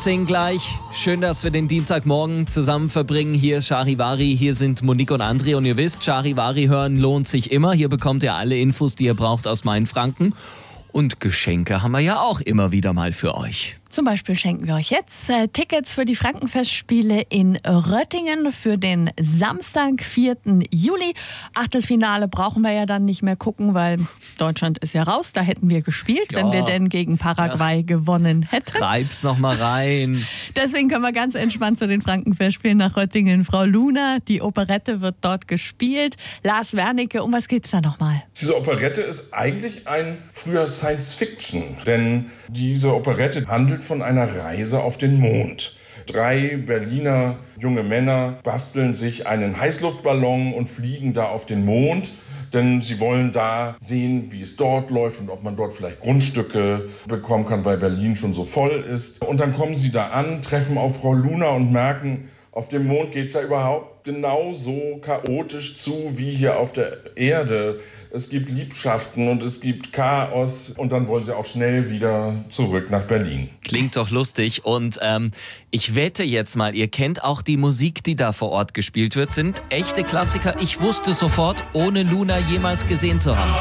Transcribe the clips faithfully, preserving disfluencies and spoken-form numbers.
zehn gleich. Schön, dass wir den Dienstagmorgen zusammen verbringen. Hier ist Charivari, hier sind Monique und André. Und ihr wisst, Charivari hören lohnt sich immer. Hier bekommt ihr alle Infos, die ihr braucht aus Mainfranken. Und Geschenke haben wir ja auch immer wieder mal für euch. Zum Beispiel schenken wir euch jetzt äh, Tickets für die Frankenfestspiele in Röttingen für den Samstag, vierten Juli. Achtelfinale brauchen wir ja dann nicht mehr gucken, weil Deutschland ist ja raus. Da hätten wir gespielt, ja, wenn wir denn gegen Paraguay ja. gewonnen hätten. Treib's noch mal rein. Deswegen können wir ganz entspannt zu den Frankenfestspielen nach Röttingen. Frau Luna, die Operette wird dort gespielt. Lars Wernicke, um was geht's da nochmal? Diese Operette ist eigentlich ein früher Science-Fiction, denn diese Operette handelt von einer Reise auf den Mond. Drei Berliner junge Männer basteln sich einen Heißluftballon und fliegen da auf den Mond, denn sie wollen da sehen, wie es dort läuft und ob man dort vielleicht Grundstücke bekommen kann, weil Berlin schon so voll ist. Und dann kommen sie da an, treffen auf Frau Luna und merken, auf dem Mond geht es ja überhaupt genauso chaotisch zu wie hier auf der Erde. Es gibt Liebschaften und es gibt Chaos und dann wollen sie auch schnell wieder zurück nach Berlin. Klingt doch lustig und ähm, ich wette jetzt mal, ihr kennt auch die Musik, die da vor Ort gespielt wird, sind echte Klassiker. Ich wusste sofort, ohne Luna jemals gesehen zu haben.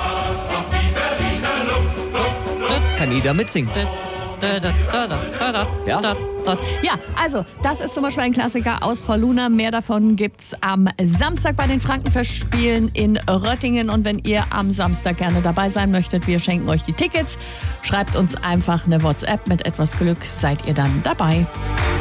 Kann jeder mitsingen. Ja. ja, also das ist zum Beispiel ein Klassiker aus Frau Luna. Mehr davon gibt's am Samstag bei den Frankenfestspielen in Röttingen. Und wenn ihr am Samstag gerne dabei sein möchtet, wir schenken euch die Tickets. Schreibt uns einfach eine WhatsApp. Mit etwas Glück seid ihr dann dabei.